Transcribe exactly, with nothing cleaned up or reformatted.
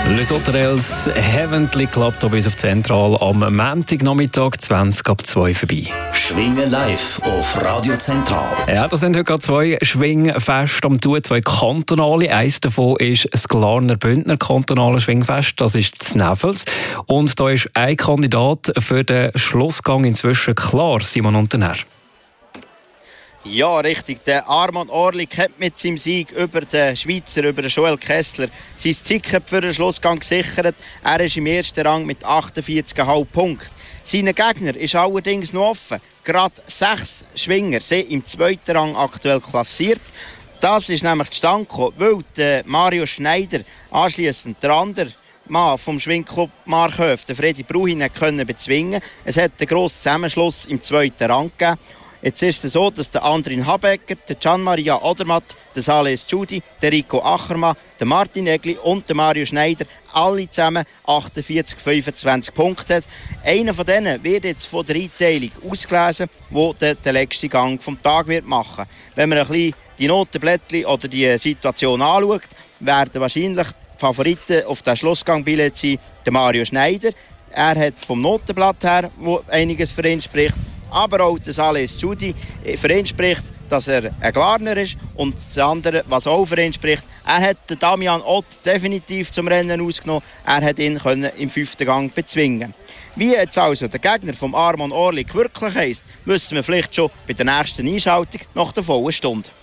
Les Autres Heavenly klappt hier bis auf Zentral am Montagnachmittag zwanzig ab zwei vorbei. Schwingen live auf Radio Zentral. Ja, das sind heute gerade zwei Schwingfeste am Tun, zwei kantonale. Eines davon ist das Glarner Bündner kantonale Schwingfest, das ist das Nevels. Und da ist ein Kandidat für den Schlussgang inzwischen klar, Simon Unternär. Ja, richtig. Der Armand Orlik hat mit seinem Sieg über den Schweizer, über den Joel Kessler, sein Ticket für den Schlussgang gesichert. Er ist im ersten Rang mit achtundvierzig Komma fünf Punkten. Sein Gegner ist allerdings noch offen. Gerade sechs Schwinger sind im zweiten Rang aktuell klassiert. Das ist nämlich zustande gekommen, weil der Mario Schneider anschliessend der andere Mann vom Schwingclub Markhöf, der Freddy Bruhin, können bezwingen. Es hat einen grossen Zusammenschluss im zweiten Rang gegeben. Jetzt ist es so, dass der Andrin Habecker, der Gian-Maria Odermatt, der Sales Giudi, der Rico Achermann, der Martin Egli und der Mario Schneider alle zusammen achtundvierzig Komma fünfundzwanzig Punkte hat. Einer von denen wird jetzt von der Einteilung ausgelesen, der den letzten Gang vom Tag wird machen. Wenn man ein bisschen die Notenblättchen oder die Situation anschaut, werden wahrscheinlich die Favoriten auf den Schlussgang-Billett sein der Mario Schneider. Er hat vom Notenblatt her, wo einiges für ihn spricht. Aber auch der Sales Giudi für ihn spricht, dass er ein Glarner ist. Und das andere, was auch für ihn spricht, er hat den Damian Ott definitiv zum Rennen ausgenommen. Er hat ihn können im fünften Gang bezwingen. Wie jetzt also der Gegner vom Armand Orlik wirklich heisst, müssen wir vielleicht schon bei der nächsten Einschaltung nach der vollen Stunde.